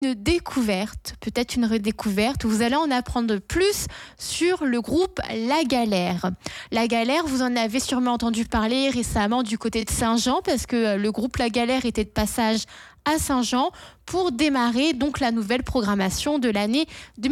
une découverte, peut-être une redécouverte, où vous allez en apprendre plus sur le groupe La Galère. La Galère, vous en avez sûrement entendu parler récemment du côté de Saint-Jean, parce que le groupe La Galère était de passage à Saint-Jean pour démarrer donc la nouvelle programmation de l'année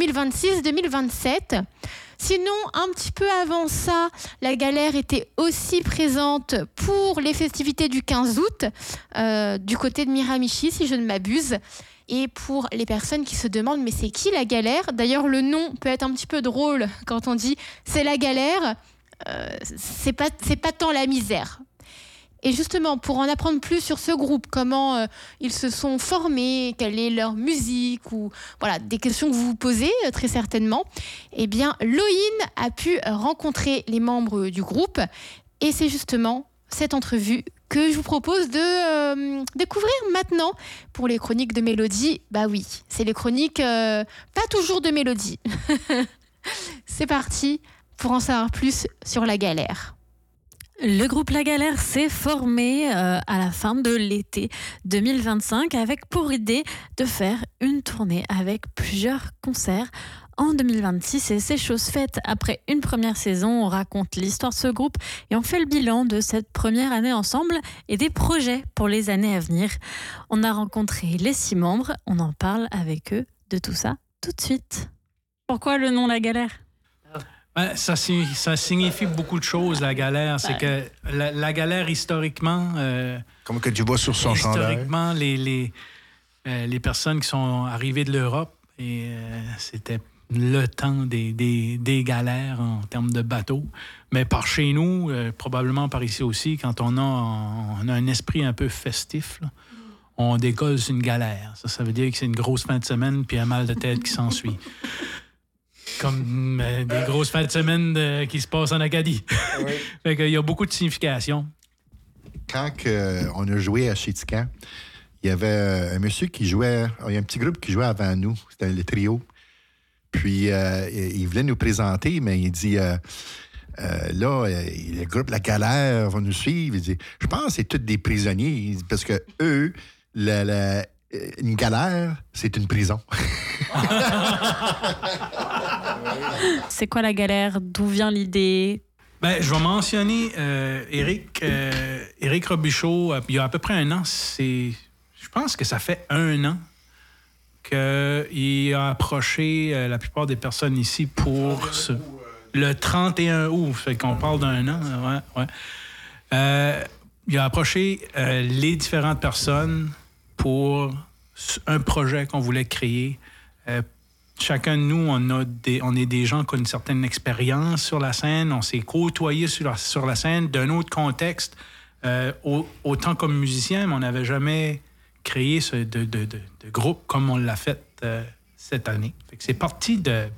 2026-2027. Sinon, un petit peu avant ça, La Galère était aussi présente pour les festivités du 15 août, du côté de Miramichi, si je ne m'abuse. Et pour les personnes qui se demandent, mais c'est qui La Galère ? D'ailleurs, le nom peut être un petit peu drôle quand on dit « c'est la galère », c'est pas tant la misère. Et justement, pour en apprendre plus sur ce groupe, comment ils se sont formés, quelle est leur musique, ou voilà, des questions que vous vous posez très certainement, eh bien, Loïne a pu rencontrer les membres du groupe, et c'est justement cette entrevue que je vous propose de découvrir maintenant pour les chroniques de Mélodie. Bah oui, c'est les chroniques pas toujours de Mélodie. C'est parti pour en savoir plus sur La Galère. Le groupe La Galère s'est formé à la fin de l'été 2025 avec pour idée de faire une tournée avec plusieurs concerts en 2026 et c'est chose faite. Après une première saison, on raconte l'histoire de ce groupe et on fait le bilan de cette première année ensemble et des projets pour les années à venir. On a rencontré les 6 membres, on en parle avec eux de tout ça tout de suite. Pourquoi le nom La Galère ? Ça signifie beaucoup de choses, La Galère. C'est que la galère, historiquement... Comme que tu vois sur son chandail. Historiquement, les personnes qui sont arrivées de l'Europe, et c'était le temps des galères en termes de bateaux. Mais par chez nous, probablement par ici aussi, quand on a un esprit un peu festif, là, on décolle sur une galère. Ça veut dire que c'est une grosse fin de semaine puis un mal de tête qui s'ensuit. Comme des grosses fins de semaine qui se passent en Acadie. Oui. Fait qu'il y a beaucoup de significations. Quand on a joué à Chétican, il y avait un monsieur qui jouait... Il y a un petit groupe qui jouait avant nous. C'était le trio. Puis, il voulait nous présenter, mais il dit... là, le groupe La Galère va nous suivre. Il dit, je pense que c'est tous des prisonniers. Parce que eux, une galère, c'est une prison. C'est quoi La Galère? D'où vient l'idée? Je vais mentionner Éric Robichaud. Il y a à peu près un an, je pense que ça fait 1 an qu'il a approché la plupart des personnes ici pour le 31 août. Fait qu'on parle d'1 an. Ouais. Il a approché les différentes personnes pour un projet qu'on voulait créer. Chacun de nous, on est des gens qui ont une certaine expérience sur la scène. On s'est côtoyés sur la scène d'un autre contexte, autant comme musicien, mais on n'avait jamais créé de groupe comme on l'a fait cette année. Fait que c'est parti d'un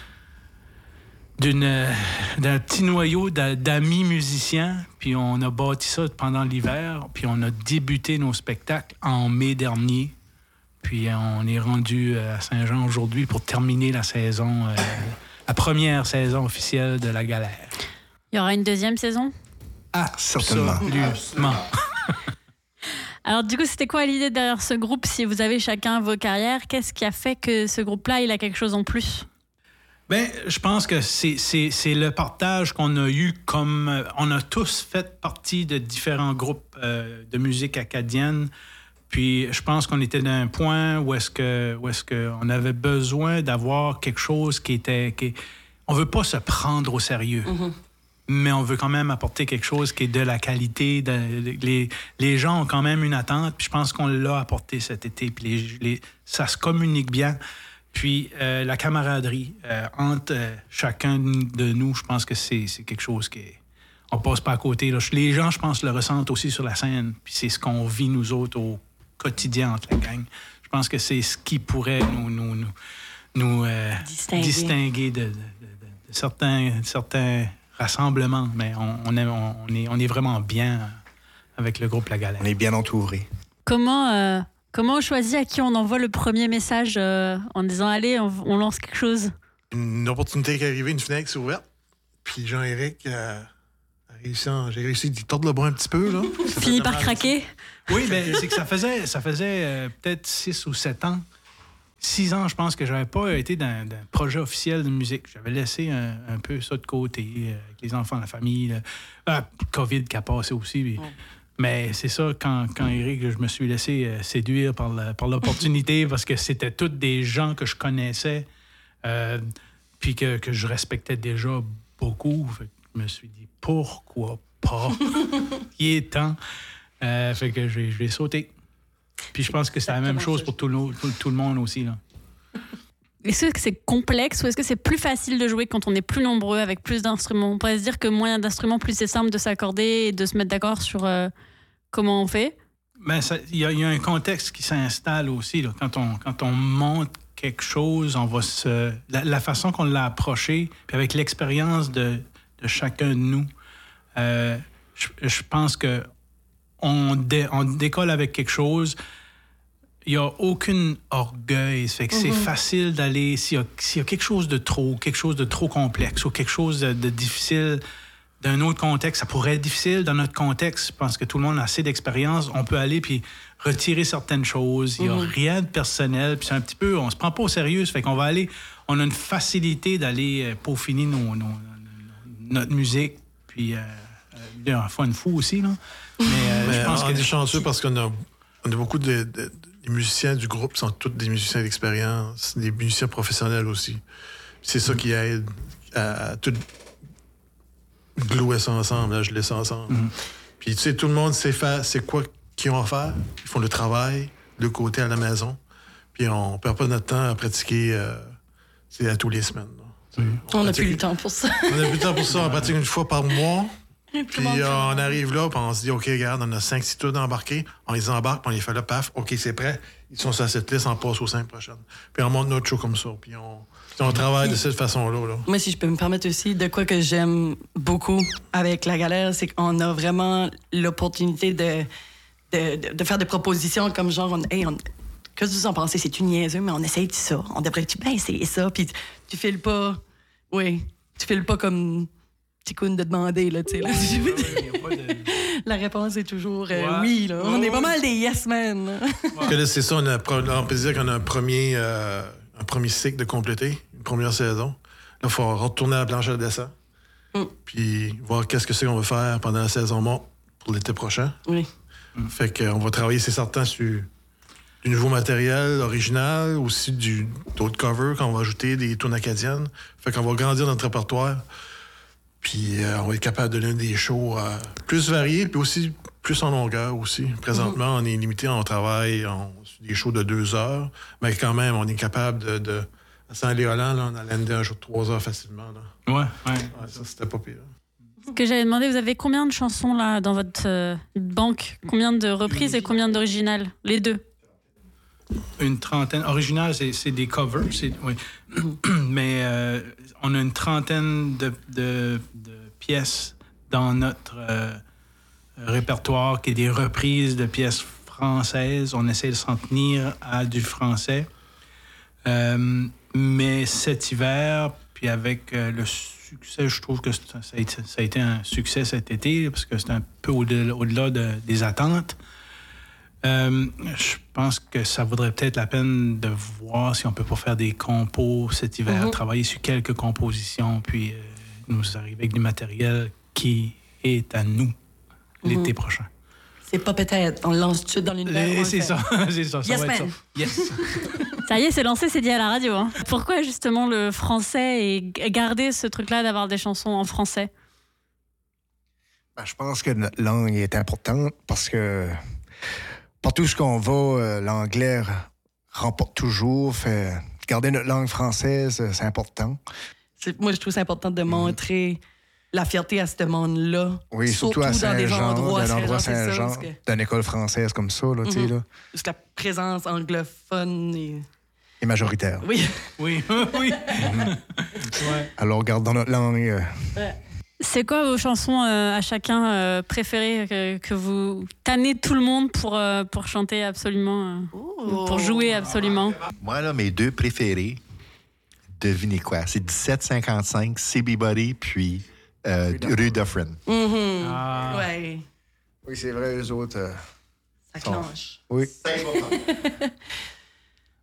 petit noyau d'amis musiciens, puis on a bâti ça pendant l'hiver, puis on a débuté nos spectacles en mai dernier. Puis on est rendu à Saint-Jean aujourd'hui pour terminer la saison, la première saison officielle de La Galère. Il y aura une deuxième saison? Certainement. Absolument. Alors du coup, c'était quoi l'idée derrière ce groupe? Si vous avez chacun vos carrières, qu'est-ce qui a fait que ce groupe-là, il a quelque chose en plus? Je pense que c'est le partage qu'on a eu comme... on a tous fait partie de différents groupes de musique acadienne. Puis je pense qu'on était d'un point où est-ce que on avait besoin d'avoir quelque chose on veut pas se prendre au sérieux, mais on veut quand même apporter quelque chose qui est de la qualité. Les gens ont quand même une attente, puis je pense qu'on l'a apporté cet été. Puis ça se communique bien. Puis la camaraderie entre chacun de nous, je pense que c'est quelque chose on passe pas à côté. Là. Les gens, je pense, le ressentent aussi sur la scène. Puis c'est ce qu'on vit nous autres au quotidien entre la gang. Je pense que c'est ce qui pourrait nous distinguer de certains rassemblements. Mais on est vraiment bien avec le groupe La Galère. On est bien entouré. Comment on choisit à qui on envoie le premier message en disant « Allez, on lance quelque chose ». Une opportunité qui est arrivée, une fenêtre s'est ouverte. Puis Jean-Éric j'ai réussi d'y tordre le bras un petit peu. Là. Fini par craquer. Oui, c'est que ça faisait peut-être 6 ou 7 ans 6 ans, je pense que j'avais pas été d'un projet officiel de musique. J'avais laissé un peu ça de côté, avec les enfants, la famille. COVID qui a passé aussi. Mais c'est ça, quand Eric, je me suis laissé séduire par l'opportunité parce que c'était tous des gens que je connaissais puis que je respectais déjà beaucoup. Fait que je me suis dit, pourquoi pas? Il est temps. Fait que je vais sauter. Puis je pense que c'est la même chose pour tout le monde aussi. Là. Est-ce que c'est complexe ou est-ce que c'est plus facile de jouer quand on est plus nombreux, avec plus d'instruments? On pourrait se dire que moins il y a d'instruments, plus c'est simple de s'accorder et de se mettre d'accord sur comment on fait? Ben, il y a un contexte qui s'installe aussi. Là. Quand on monte quelque chose, on va la façon qu'on l'a approché, puis avec l'expérience de chacun de nous, je pense que on décolle avec quelque chose. Il n'y a aucun orgueil. Ça fait que c'est facile d'aller... S'il y a quelque chose de trop complexe ou quelque chose de difficile d'un autre contexte, ça pourrait être difficile dans notre contexte. Je pense que tout le monde a assez d'expérience. On peut aller puis retirer certaines choses. Il n'y a rien de personnel. Puis c'est un petit peu... On se prend pas au sérieux. Ça fait qu'on va aller... On a une facilité d'aller peaufiner notre musique. Puis... un fun fou aussi, là. Mais je pense on est chanceux parce qu'on a beaucoup les musiciens du groupe sont tous des musiciens d'expérience, des musiciens professionnels aussi. C'est ça qui aide à tout glouer ça ensemble, à geler ça ensemble. Puis tu sais, tout le monde sait faire, c'est quoi qu'ils ont à faire. Ils font le travail, de côté à la maison. Puis on perd pas notre temps à pratiquer à tous les semaines. On n'a plus le temps pour ça. On n'a plus le temps pour ça. On pratique une fois par mois. Puis on arrive là, puis on se dit, OK, regarde, on a 5-6 tunes embarqués. On les embarque, puis on les fait là, paf, OK, c'est prêt. Ils sont sur cette liste, on passe aux 5 prochaines. Puis on monte notre show comme ça. Puis on travaille de cette façon-là. Là. Moi, si je peux me permettre aussi, de quoi que j'aime beaucoup avec La Galère, c'est qu'on a vraiment l'opportunité de faire des propositions comme genre, qu'est-ce que vous en pensez? C'est une niaiseux, mais on essaye de ça. On devrait-tu bien essayer ça? Puis tu files pas... Oui, tu files pas comme... Ticoune de demander, là, tu sais. La réponse est toujours oui, là. On est pas mal des yes men. Là, c'est ça, on peut dire qu'on a un premier cycle de compléter, une première saison. Là, il faut retourner à la planche à dessin. Puis voir qu'est-ce que c'est qu'on va faire pendant la saison morte pour l'été prochain. Oui. Fait qu'on va travailler, c'est certain, sur du nouveau matériel original, aussi d'autres covers qu'on va ajouter, des tunes acadiennes. Fait qu'on va grandir notre répertoire. Puis on va être capable de donner des shows plus variés, puis aussi plus en longueur aussi. Présentement, on est limité, on travaille sur des shows de 2 heures, mais quand même, on est capable de à Saint-Léoland, on a landé un show de 3 heures facilement. Là. Ouais, ça, c'était pas pire. Ce que j'avais demandé, vous avez combien de chansons là dans votre banque? Combien de reprises et combien d'originales? Les deux? Une trentaine. Original, c'est des covers. Oui. Mais on a une trentaine de pièces dans notre répertoire qui est des reprises de pièces françaises. On essaie de s'en tenir à du français. Mais cet hiver, puis avec le succès, je trouve que ça a été un succès cet été parce que c'est un peu au-delà des attentes. Je pense que ça vaudrait peut-être la peine de voir si on peut pas faire des compos cet hiver, travailler sur quelques compositions, puis nous arriver avec du matériel qui est à nous l'été prochain. C'est pas peut-être, on le lance tout de suite dans l'univers. C'est ça, ça yes, va être ça. Yes. Ça y est, c'est lancé, c'est dit à la radio. Hein. Pourquoi justement le français et garder ce truc-là d'avoir des chansons en français? Ben, je pense que notre langue est importante parce que partout où on va, l'anglais remporte toujours. Fait garder notre langue française, c'est important. Moi, je trouve ça important de montrer la fierté à ce monde-là. Oui, surtout à Saint-Jean, dans l'endroit Saint-Jean, d'une école française comme ça. Là, là. Parce que la présence anglophone est majoritaire. Oui. Oui. Ouais. Alors, gardons notre langue. C'est quoi vos chansons à chacun préférées que vous tannez tout le monde pour chanter absolument, pour jouer absolument? Moi, là, mes 2 préférés, devinez quoi? C'est 1755, CB Buddy, puis Rue Dufresne. Ouais. Oui, c'est vrai, eux autres. Ça clenche. Oui.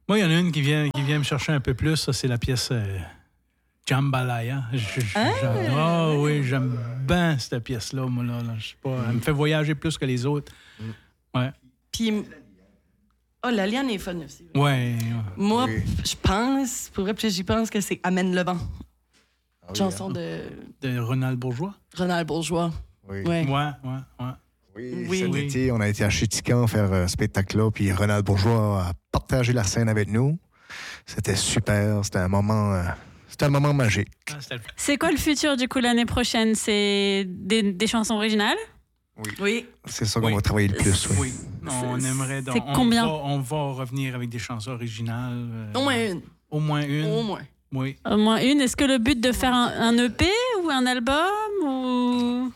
Moi, il y en a une qui vient me chercher un peu plus. Ça, c'est la pièce Jambalaya. Oui, j'aime bien cette pièce-là. Moi, là, je sais pas. Elle me fait voyager plus que les autres. Ouais. Puis, la liane est fun aussi. Ouais. Moi, je pense, pour vrai, puis j'y pense que c'est Amène le vent. Chanson de Ronald Bourgeois. Ronald Bourgeois. Oui. Ouais. Oui, cet été, on a été à Chétican faire un spectacle-là, puis Ronald Bourgeois a partagé la scène avec nous. C'était super, c'était un moment magique. C'est quoi le futur, du coup, l'année prochaine? C'est des chansons originales? Oui. C'est ça qu'on va travailler le plus. Oui. On aimerait... C'est combien? On va revenir avec des chansons originales. Au moins une. Au moins une. Au moins. Oui. Au moins une. Est-ce que le but de faire un EP ou un album ou...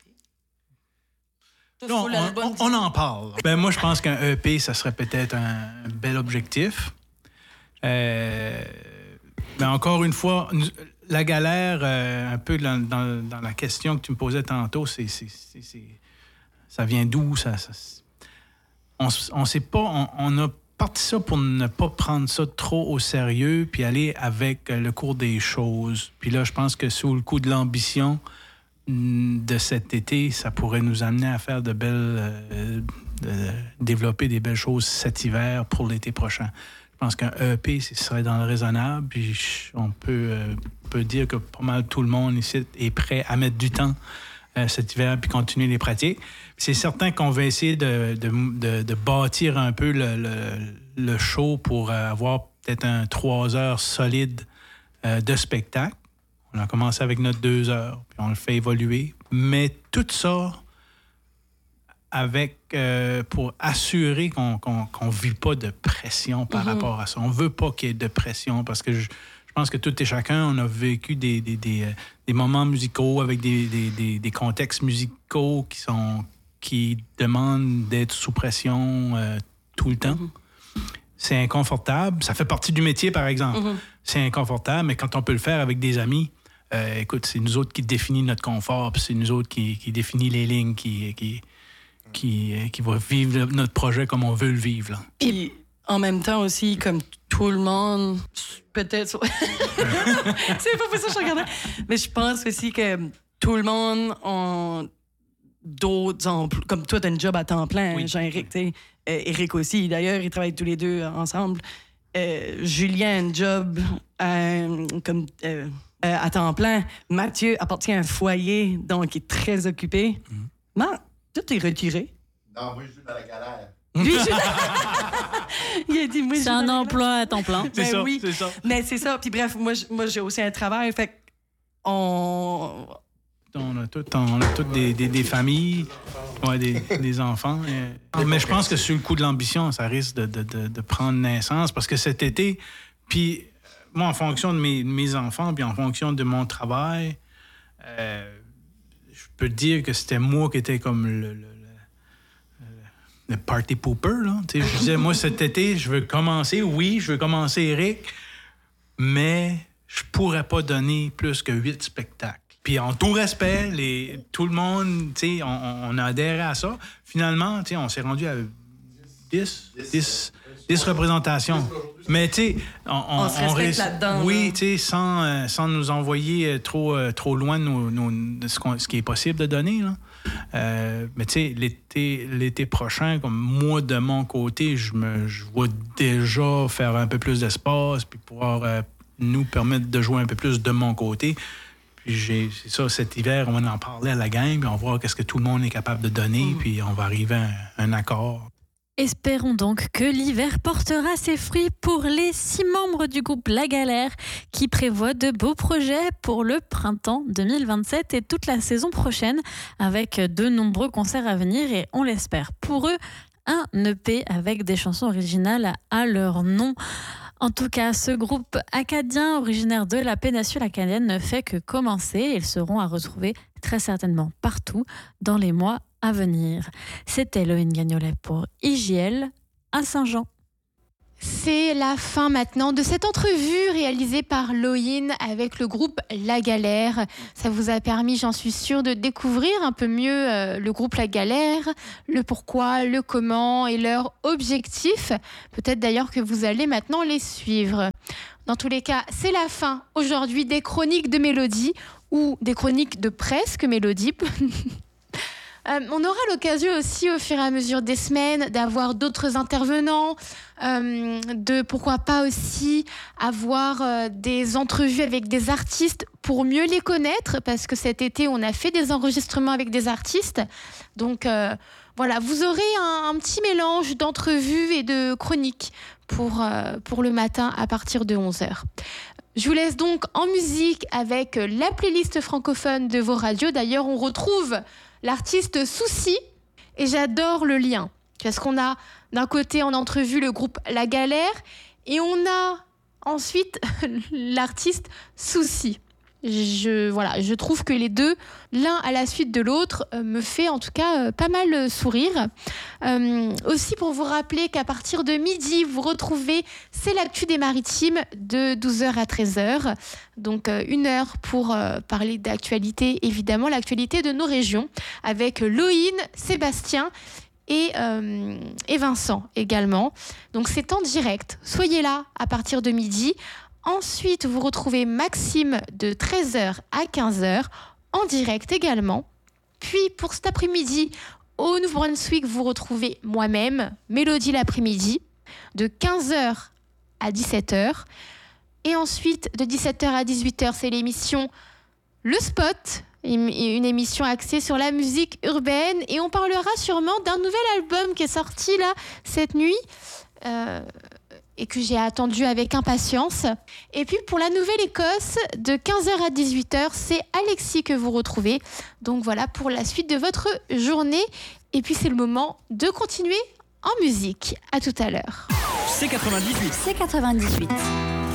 On en parle. Moi, je pense qu'un EP, ça serait peut-être un bel objectif. Mais encore une fois, la galère, un peu dans la question que tu me posais tantôt, ça vient d'où? On sait pas. On a parti ça pour ne pas prendre ça trop au sérieux puis aller avec le cours des choses. Puis là, je pense que sous le coup de l'ambition de cet été, ça pourrait nous amener à faire développer des belles choses cet hiver pour l'été prochain. Je pense qu'un EP, ce serait dans le raisonnable, puis on peut dire que pas mal tout le monde ici est prêt à mettre du temps cet hiver puis continuer les pratiques. Puis c'est certain qu'on va essayer de bâtir un peu le show pour avoir peut-être 3 heures solides de spectacle. On a commencé avec notre 2 heures, puis on le fait évoluer. Mais tout ça pour assurer qu'on ne vit pas de pression par rapport à ça. On ne veut pas qu'il y ait de pression parce que je pense que tout et chacun, on a vécu des moments musicaux avec des contextes musicaux qui demandent d'être sous pression tout le temps. C'est inconfortable. Ça fait partie du métier, par exemple. C'est inconfortable, mais quand on peut le faire avec des amis, écoute, c'est nous autres qui définissent notre confort, puis c'est nous autres qui définissent les lignes, qui va vivre notre projet comme on veut le vivre. Là. Et en même temps aussi, comme tout le monde, peut-être... c'est pas pour ça que je regardais. Mais je pense aussi que tout le monde a d'autres emplois. Comme toi, t'as une job à temps plein, Oui. Jean-Éric, tu sais. Éric aussi, d'ailleurs, ils travaillent tous les deux ensemble. Julien a une job à temps plein. Mathieu appartient à un foyer, donc il est très occupé. Toi, t'es retiré. Non, moi, je joue dans la galère. Lui, il a dit, moi, C'est un emploi à temps plein. C'est ça, oui. c'est ça. Mais c'est ça. Puis bref, moi j'ai aussi un travail. Fait On a toutes des familles, des enfants. Mais je pense que sur le coup de l'ambition, ça risque de prendre naissance parce que cet été, puis moi, en fonction de mes enfants, puis en fonction de mon travail, je peux te dire que c'était moi qui étais comme le party pooper. Là. Je disais, moi, cet été, je veux commencer Éric, mais je pourrais pas donner plus que 8 spectacles. Puis en tout respect, tout le monde, on a adhéré à ça. Finalement, on s'est rendu à 10 représentations. Mais on se respecte là-dedans. Oui, sans nous envoyer trop loin de ce qui est possible de donner. Là. Mais l'été prochain, comme moi, de mon côté, je vois déjà faire un peu plus d'espace puis pouvoir nous permettre de jouer un peu plus de mon côté. Puis c'est ça, cet hiver, on va en parler à la gang, puis on va voir qu'est-ce que tout le monde est capable de donner, puis on va arriver à un accord. Espérons donc que l'hiver portera ses fruits pour les 6 membres du groupe La Galère qui prévoient de beaux projets pour le printemps 2027 et toute la saison prochaine avec de nombreux concerts à venir et on l'espère pour eux un EP avec des chansons originales à leur nom. En tout cas, ce groupe acadien originaire de la péninsule acadienne ne fait que commencer. Ils seront à retrouver très certainement partout dans les mois à venir. C'était Loïne Gagnolet pour IJL à Saint-Jean. C'est la fin maintenant de cette entrevue réalisée par Loïn avec le groupe La Galère. Ça vous a permis, j'en suis sûre, de découvrir un peu mieux le groupe La Galère, le pourquoi, le comment et leur objectif. Peut-être d'ailleurs que vous allez maintenant les suivre. Dans tous les cas, c'est la fin aujourd'hui des chroniques de Mélodie ou des chroniques de presque Mélodie. On aura l'occasion aussi au fur et à mesure des semaines d'avoir d'autres intervenants, de pourquoi pas aussi avoir des entrevues avec des artistes pour mieux les connaître, parce que cet été on a fait des enregistrements avec des artistes. Donc voilà, vous aurez un petit mélange d'entrevues et de chroniques pour le matin à partir de 11h. Je vous laisse donc en musique avec la playlist francophone de vos radios. D'ailleurs, on retrouve l'artiste Souci, et j'adore le lien, parce qu'on a d'un côté en entrevue le groupe La Galère, et on a ensuite l'artiste Souci. Je trouve que les deux, l'un à la suite de l'autre, me fait en tout cas pas mal sourire. Aussi pour vous rappeler qu'à partir de midi, vous retrouvez C'est l'actu des maritimes de 12h à 13h. Donc 1 heure pour parler d'actualité, évidemment, l'actualité de nos régions, avec Loïn, Sébastien et Vincent également. Donc c'est en direct. Soyez là à partir de midi. Ensuite, vous retrouvez Maxime de 13h à 15h, en direct également. Puis, pour cet après-midi, au Nouveau-Brunswick, vous retrouvez moi-même, Mélodie l'après-midi, de 15h à 17h. Et ensuite, de 17h à 18h, c'est l'émission Le Spot, une émission axée sur la musique urbaine. Et on parlera sûrement d'un nouvel album qui est sorti là, cette nuit. Et que j'ai attendu avec impatience. Et puis pour la Nouvelle-Écosse, de 15h à 18h, c'est Alexis que vous retrouvez. Donc voilà pour la suite de votre journée. Et puis c'est le moment de continuer en musique. À tout à l'heure. C98.